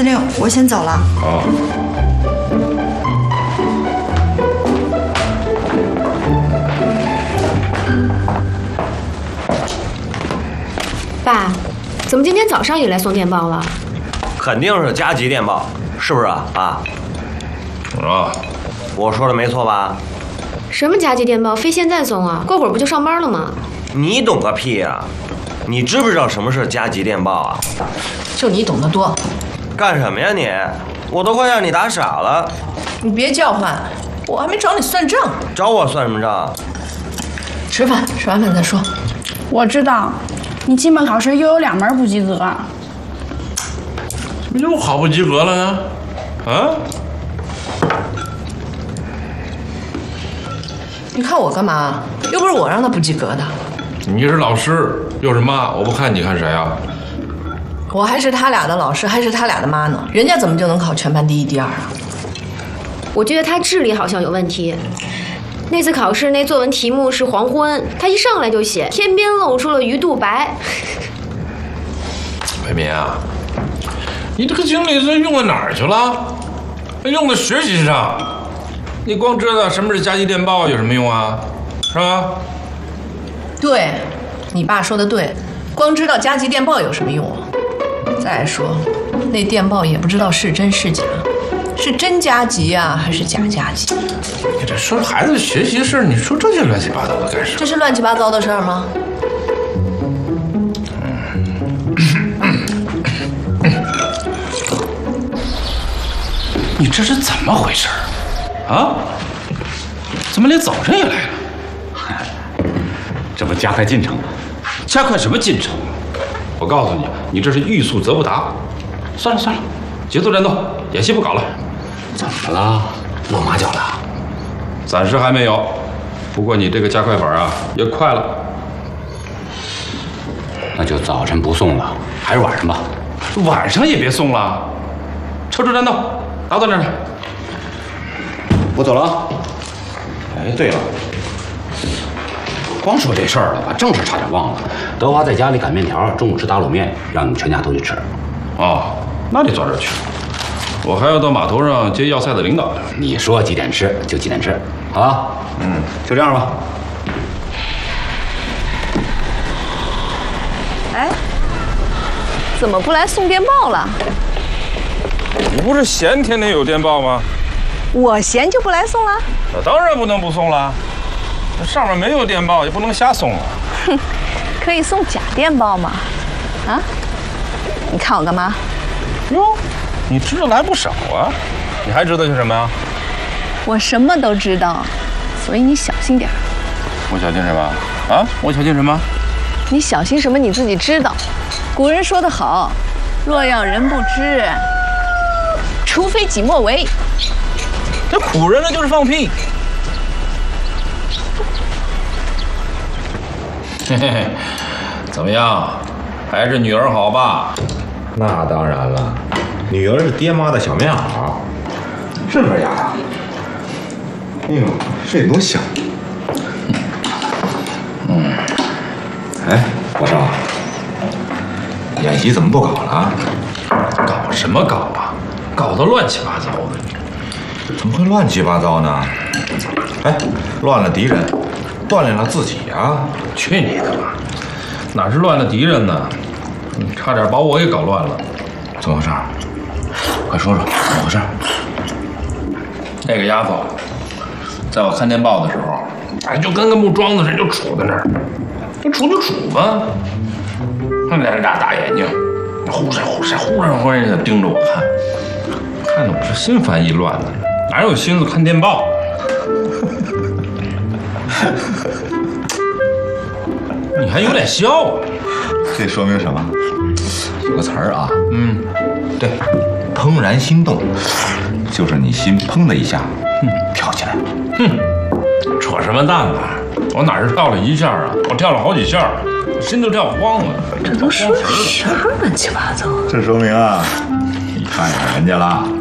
司令，我先走了。 好。 爸，怎么今天早上也来送电报了？ 肯定是加急电报，是不是啊？爸。 啊， 我说的没错吧？ 什么加急电报？非现在送啊？过会儿不就上班了吗？ 你懂个屁呀！你知不知道什么是加急电报啊？ 就你懂得多。 干什么呀你？我都快让你打傻了。 你别叫唤，我还没找你算账。 找我算什么账？ 吃饭，吃完饭再说。 我知道，你期末考试又有2门不及格。 怎么又考不及格了呢？啊？ 你看我干嘛？又不是我让他不及格的。 你是老师，又是妈，我不看你看谁啊？ 我还是他俩的老师，还是他俩的妈呢？人家怎么就能考全班第1、第2啊？ 我觉得他智力好像有问题。那次考试那作文题目是黄昏，他一上来就写天边露出了鱼肚白。 伟民啊，你这个精力这用到哪儿去了？用在学习上。你光知道什么是加急电报有什么用啊？是吧？ 对，你爸说的对，光知道加急电报有什么用啊？再说，那电报也不知道是真是假，是真加急啊，还是假加急？ 你这说孩子学习事，你说这些乱七八糟的干什么？ 这是乱七八糟的事儿吗？ 你这是怎么回事啊？怎么连早晨也来了？这不加快进程吗？加快什么进程？我告诉你，你这是欲速则不达。算了算了，节奏战斗，演戏不搞了。怎么了？露马脚了？暂时还没有，不过你这个加快法啊也快了。那就早晨不送了，还是晚上吧。晚上也别送了，抽出战斗，打到那儿。我走了啊。哎，对了，光说这事儿了，把正事差点忘了。德华在家里擀面条，中午吃打卤面，让你们全家都去吃。哦，那你早点去。我还要到码头上接要塞的领导。你说几点吃就几点吃，好吧？就这样吧。 哎，怎么不来送电报了？ 你不是嫌天天有电报吗？ 我嫌就不来送了？ 那当然不能不送了，那上面没有电报也不能瞎送啊。 哼，可以送假电报吗？啊？你看我干嘛？ 哟，你知道的还不少啊！你还知道些什么呀？ 我什么都知道，所以你小心点。 我小心什么？啊？我小心什么？ 你小心什么？你自己知道。古人说得好，若要人不知，除非己莫为。 这古人呢就是放屁。嘿嘿嘿，怎么样？还是女儿好吧？ 那当然了，女儿是爹妈的小棉袄，是不是丫呀？哎呦，睡得多香。哎，我说，演习怎么不搞了？ 搞什么搞啊？搞得乱七八糟的。 怎么会乱七八糟呢？哎，乱了敌人，锻炼了自己啊！ 去你的吧！哪是乱了敌人呢？你差点把我给搞乱了。 怎么回事？快说说怎么回事？ 那个丫头，在我看电报的时候，哎，就跟个木桩子似的，就杵在那儿。就杵就杵吧，那俩大眼睛，忽闪忽闪忽闪忽闪的盯着我看，看得我是心烦意乱的，哪有心思看电报？你还有点笑啊？ 这说明什么？有个词儿啊，对，怦然心动，就是你心砰的一下，跳起来了。 扯什么淡呢？我哪是跳了一下啊？我跳了好几下，心都跳慌了。 这都说什么乱七八糟？ 这说明啊，你看上人家了。